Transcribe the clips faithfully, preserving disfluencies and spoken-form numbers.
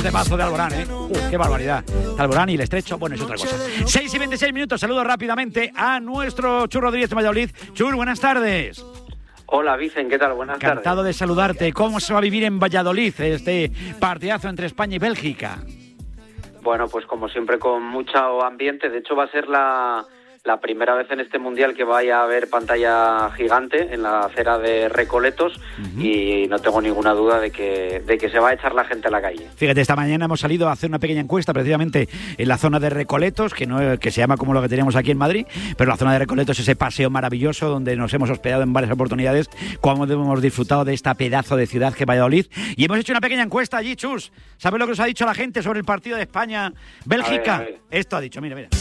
de Mazo de Alborán, ¿eh? Uy, qué barbaridad. Alborán y el Estrecho, bueno, es otra cosa. seis y veintiséis minutos, saludo rápidamente a nuestro Chur Rodríguez de Valladolid. Chur, buenas tardes. Hola, Vicen, ¿qué tal? Buenas tardes. Encantado de saludarte. ¿Cómo se va a vivir en Valladolid este partidazo entre España y Bélgica? Bueno, pues como siempre con mucho ambiente. De hecho va a ser la, la primera vez en este Mundial que vaya a haber pantalla gigante en la acera de Recoletos, uh-huh. y no tengo ninguna duda de que, de que se va a echar la gente a la calle. Fíjate, esta mañana hemos salido a hacer una pequeña encuesta precisamente en la zona de Recoletos, que, no, que se llama como lo que tenemos aquí en Madrid, pero la zona de Recoletos es ese paseo maravilloso donde nos hemos hospedado en varias oportunidades, como hemos disfrutado de esta pedazo de ciudad que es Valladolid, y hemos hecho una pequeña encuesta allí, Chus. ¿Sabes lo que os ha dicho la gente sobre el partido de España-Bélgica? A ver, a ver. Esto ha dicho, mira, mira.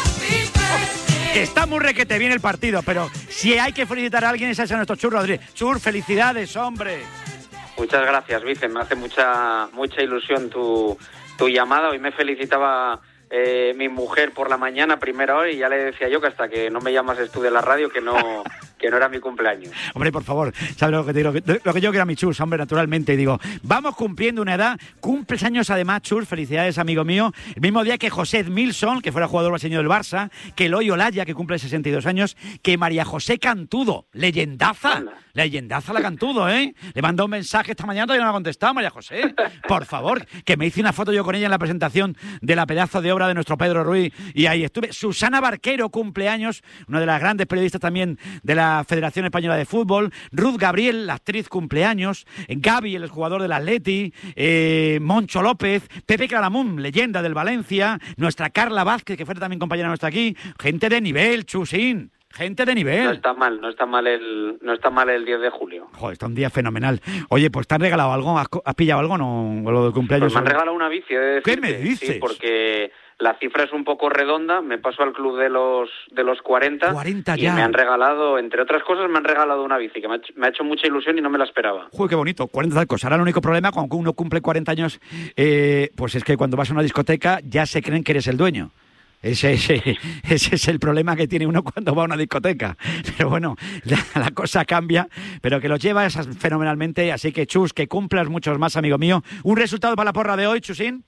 Que está muy requete bien el partido, pero si hay que felicitar a alguien es a nuestro Chur Rodríguez. Chur, felicidades, hombre. Muchas gracias, Vicen. Me hace mucha mucha ilusión tu, tu llamada. Hoy me felicitaba eh, mi mujer por la mañana, primera hora, y ya le decía yo que hasta que no me llamases tú de la radio que no... que no era mi cumpleaños. Hombre, por favor, ¿sabes lo que te digo? Lo que yo quiero a mi Chus, hombre, naturalmente. Y digo, vamos cumpliendo una edad, cumples años además, Chus, felicidades, amigo mío. El mismo día que José Edmilson, que fuera jugador brasileño del Barça, que Eloy Olaya, que cumple sesenta y dos años, que María José Cantudo, leyendaza, Anda. leyendaza la Cantudo, ¿eh? Le mandó un mensaje esta mañana, todavía no me ha contestado, María José. Por favor, que me hice una foto yo con ella en la presentación de la pedazo de obra de nuestro Pedro Ruiz, y ahí estuve. Susana Barquero, cumpleaños, una de las grandes periodistas también de la Federación Española de Fútbol. Ruth Gabriel, la actriz, cumpleaños. Gaby, el jugador del Atleti. Eh, Moncho López. Pepe Claramunt, leyenda del Valencia. Nuestra Carla Vázquez, que fue también compañera nuestra aquí. Gente de nivel, Chusín. Gente de nivel. No está mal, no está mal el, no está mal el diez de julio. Joder, está un día fenomenal. Oye, pues ¿te han regalado algo? ¿Has, has pillado algo? ¿No? Lo del cumpleaños. Pues me han regalado una bici, he de decirte. ¿Qué me dices? Sí, porque la cifra es un poco redonda. Me paso al club de los de los cuarenta. cuarenta y ya. me han regalado, entre otras cosas, me han regalado una bici que me ha hecho, me ha hecho mucha ilusión y no me la esperaba. Joder, qué bonito. cuarenta tacos. Ahora el único problema cuando uno cumple cuarenta años, eh, pues es que cuando vas a una discoteca ya se creen que eres el dueño. Ese, ese, ese es el problema que tiene uno cuando va a una discoteca. Pero bueno, la, la cosa cambia, pero que lo llevas fenomenalmente. Así que, Chus, que cumplas muchos más, amigo mío. ¿Un resultado para la porra de hoy, Chusín?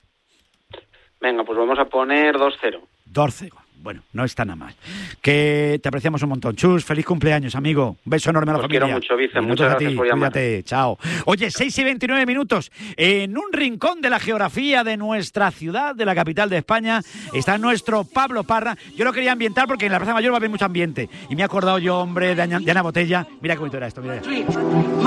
Venga, pues vamos a poner dos cero. dos cero. Bueno, no está nada mal. Que te apreciamos un montón. Chus, feliz cumpleaños, amigo. Un beso enorme a la Os familia. quiero mucho, Vicen. Muchas gracias a ti. por llamar. Cuídate, chao. Oye, seis y veintinueve minutos. En un rincón de la geografía de nuestra ciudad, de la capital de España, está nuestro Pablo Parra. Yo lo quería ambientar porque en la Plaza Mayor va a haber mucho ambiente. Y me he acordado yo, hombre, de Ana, de Ana Botella. Mira qué bonito era esto, mira.